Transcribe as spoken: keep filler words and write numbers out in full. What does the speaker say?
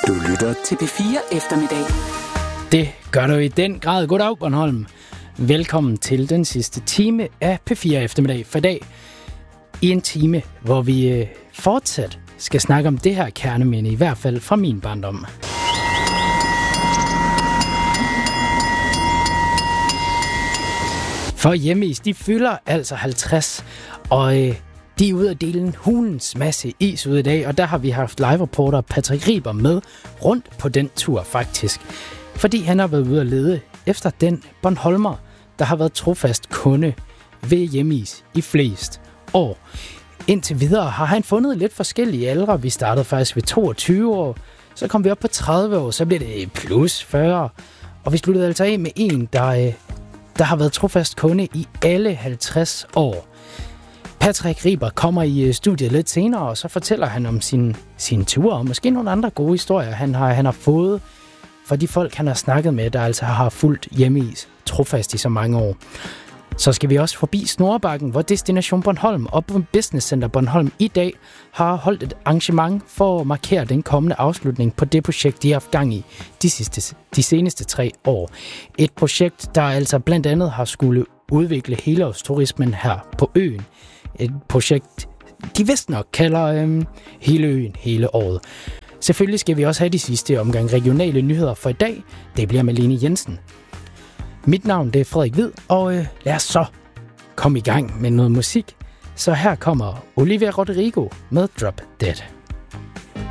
Du lytter til P fire Eftermiddag. Det gør du i den grad. Goddag, Bornholm. Velkommen til den sidste time af P fire Eftermiddag for i dag. I en time, hvor vi fortsat skal snakke om det her kerneminde, i hvert fald fra min barndom. For Hjemmeis, de fylder altså halvtreds, og øh, de er ude at dele en hulens masse is ud i dag, og der har vi haft live-reporter Patrick Riber med rundt på den tur faktisk. Fordi han har været ude at lede efter den Bornholmer, der har været trofast kunde ved Hjemmeis i flest år. Indtil videre har han fundet lidt forskellige aldre. Vi startede faktisk ved toogtyve år, så kom vi op på tredive år, så blev det plus fyrre. Og vi sluttede altså af med en, der, der har været trofast kunde i alle halvtreds år. Patrick Riber kommer i studiet lidt senere, og så fortæller han om sin, sin ture, og måske nogle andre gode historier, han har, han har fået for de folk, han har snakket med, der altså har fulgt Hjemmeis trofast i så mange år. Så skal vi også forbi Snorebakken, hvor Destination Bornholm og Business Center Bornholm i dag har holdt et arrangement for at markere den kommende afslutning på det projekt, de har haft gang i de, sidste, de seneste tre år. Et projekt, der altså blandt andet har skulle udvikle helårsturismen her på øen. Et projekt, de vist nok kalder øhm, hele øen hele året. Selvfølgelig skal vi også have de sidste omgang regionale nyheder for i dag. Det bliver Malene Jensen. Mit navn det er Frederik Hvid, og øh, lad os så komme i gang med noget musik. Så her kommer Olivia Rodrigo med Drop Dead.